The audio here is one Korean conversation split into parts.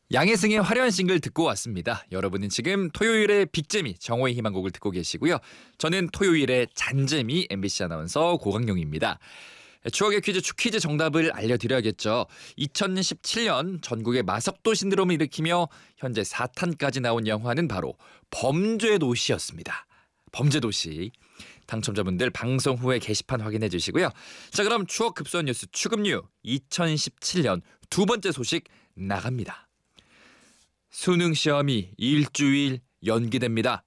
양혜승의 화려한 싱글 듣고 왔습니다. 여러분은 지금 토요일의 빅재미 정오의 희망곡을 듣고 계시고요. 저는 토요일의 잔재미 MBC 아나운서 고강용입니다. 추억의 퀴즈 추퀴즈 정답을 알려드려야겠죠. 2017년 전국의 마석도 신드롬을 일으키며 현재 4탄까지 나온 영화는 바로 범죄도시였습니다. 범죄도시. 당첨자분들 방송 후에 게시판 확인해 주시고요. 자, 그럼 추억 급소한 뉴스 추금뉴 2017년 두 번째 소식 나갑니다. 수능 시험이 일주일 연기됩니다.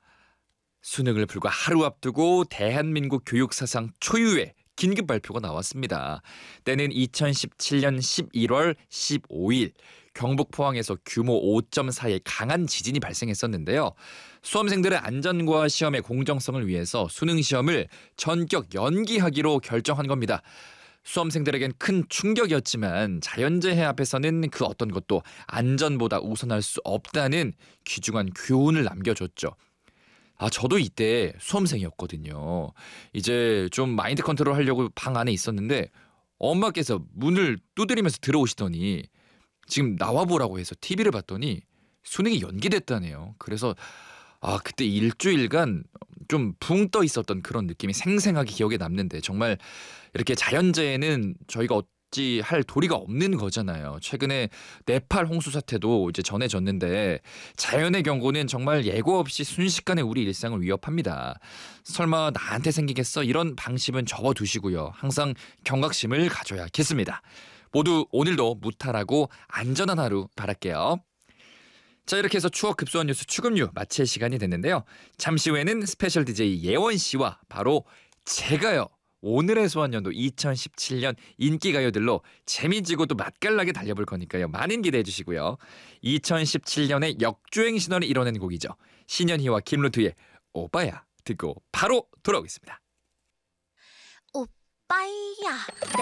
수능을 불과 하루 앞두고 대한민국 교육사상 초유의 긴급 발표가 나왔습니다. 때는 2017년 11월 15일 경북 포항에서 규모 5.4의 강한 지진이 발생했었는데요. 수험생들의 안전과 시험의 공정성을 위해서 수능 시험을 전격 연기하기로 결정한 겁니다. 수험생들에겐 큰 충격이었지만 자연재해 앞에서는 그 어떤 것도 안전보다 우선할 수 없다는 귀중한 교훈을 남겨줬죠. 저도 이때 수험생이었거든요. 이제 좀 마인드 컨트롤 하려고 방 안에 있었는데 엄마께서 문을 두드리면서 들어오시더니 지금 나와보라고 해서 TV를 봤더니 수능이 연기됐다네요. 그래서 그때 일주일간 좀 붕 떠 있었던 그런 느낌이 생생하게 기억에 남는데, 정말 이렇게 자연재해는 저희가 어찌할 도리가 없는 거잖아요. 최근에 네팔 홍수 사태도 이제 전해졌는데 자연의 경고는 정말 예고 없이 순식간에 우리 일상을 위협합니다. 설마 나한테 생기겠어? 이런 방심은 접어두시고요. 항상 경각심을 가져야겠습니다. 모두 오늘도 무탈하고 안전한 하루 바랄게요. 자, 이렇게 해서 추억 급소한 뉴스 추금뉴 마칠 시간이 됐는데요. 잠시 후에는 스페셜 DJ 예원 씨와 바로 제가요, 오늘의 소환연도 2017년 인기가요들로 재미지고 또 맛깔나게 달려볼 거니까요. 많은 기대해 주시고요. 2017년의 역주행 신화를 이뤄낸 곡이죠. 신현희와 김루트의 오빠야 듣고 바로 돌아오겠습니다. 오빠야.